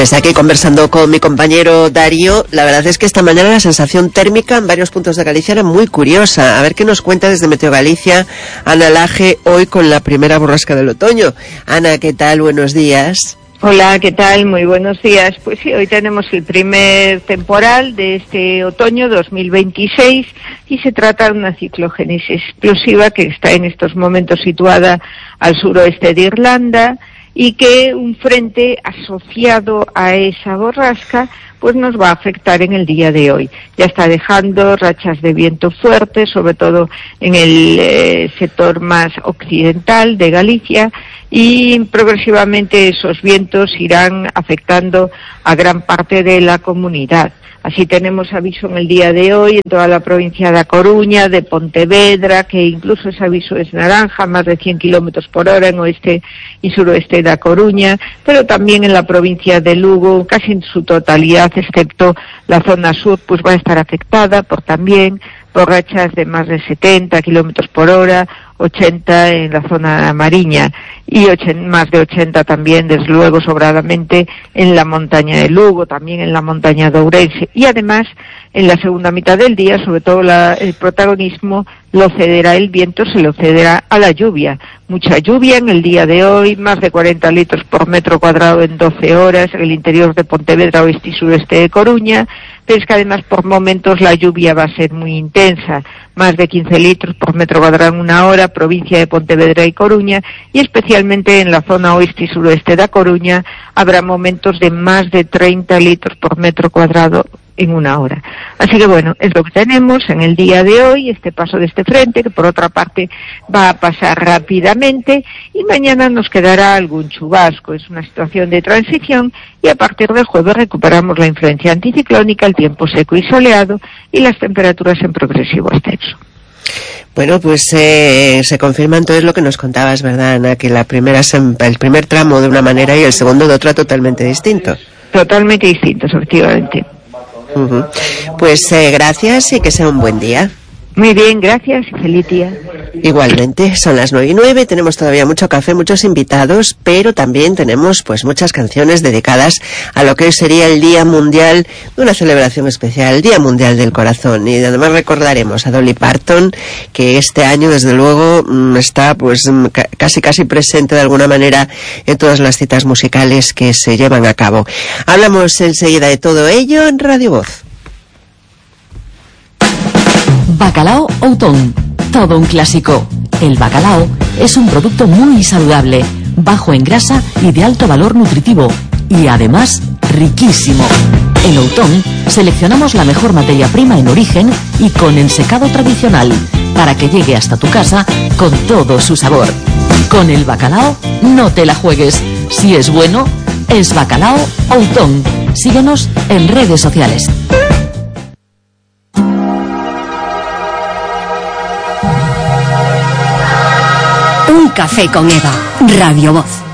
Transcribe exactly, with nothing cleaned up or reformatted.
Pues aquí conversando con mi compañero Darío, la verdad es que esta mañana la sensación térmica en varios puntos de Galicia era muy curiosa. A ver qué nos cuenta desde Meteo Galicia Ana Laje, hoy con la primera borrasca del otoño. Ana, ¿qué tal? Buenos días. Hola, ¿qué tal? Muy buenos días. Pues sí, hoy tenemos el primer temporal de este otoño dos mil veintiséis y se trata de una ciclogénesis explosiva que está en estos momentos situada al suroeste de Irlanda y que un frente asociado a esa borrasca pues nos va a afectar en el día de hoy. Ya está dejando rachas de viento fuertes, sobre todo en el eh, sector más occidental de Galicia, y progresivamente esos vientos irán afectando a gran parte de la comunidad. Así tenemos aviso en el día de hoy en toda la provincia de A Coruña, de Pontevedra, que incluso ese aviso es naranja, más de cien kilómetros por hora en oeste y suroeste de A Coruña, pero también en la provincia de Lugo, casi en su totalidad, excepto la zona sur, pues va a estar afectada por también por rachas de más de setenta kilómetros por hora, ochenta en la zona mariña y más de ochenta también, desde luego, sobradamente en la montaña de Lugo, también en la montaña de Ourense. Y además, en la segunda mitad del día, sobre todo la, el protagonismo lo cederá el viento, se lo cederá a la lluvia. Mucha lluvia en el día de hoy, más de cuarenta litros por metro cuadrado en doce horas, en el interior de Pontevedra, oeste y sureste de Coruña, pero es que además por momentos la lluvia va a ser muy intensa, más de quince litros por metro cuadrado en una hora, provincia de Pontevedra y Coruña, y especialmente en la zona oeste y suroeste de A Coruña habrá momentos de más de treinta litros por metro cuadrado en una hora. Así que bueno, es lo que tenemos en el día de hoy, este paso de este frente, que por otra parte va a pasar rápidamente, y mañana nos quedará algún chubasco. Es una situación de transición, y a partir del jueves recuperamos la influencia anticiclónica, el tiempo seco y soleado, y las temperaturas en progresivo ascenso. Bueno, pues eh, se confirma entonces lo que nos contabas, ¿verdad, Ana? Que la primera, el primer tramo de una manera y el segundo de otra totalmente distinto. Totalmente distintos, efectivamente. Uh-huh. Pues eh, gracias y que sea un buen día. Muy bien, gracias y feliz día. Igualmente, son las nueve y nueve, tenemos todavía mucho café, muchos invitados, pero también tenemos pues muchas canciones dedicadas a lo que hoy sería el Día Mundial de una celebración especial, el Día Mundial del Corazón, y además recordaremos a Dolly Parton, que este año desde luego está pues casi casi presente de alguna manera en todas las citas musicales que se llevan a cabo. Hablamos enseguida de todo ello en Radio Voz. Bacalao Outón, todo un clásico. El bacalao es un producto muy saludable, bajo en grasa y de alto valor nutritivo, y además riquísimo. En Outón seleccionamos la mejor materia prima en origen y con ensecado tradicional, para que llegue hasta tu casa con todo su sabor. Con el bacalao no te la juegues. Si es bueno, es Bacalao Outón. Síguenos en redes sociales. Un café con Eva, Radio Voz.